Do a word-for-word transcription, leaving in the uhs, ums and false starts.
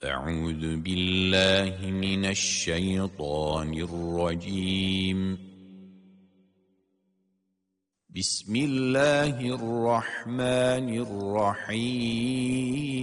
أعوذ بالله من الشيطان الرجيم بسم الله الرحمن الرحيم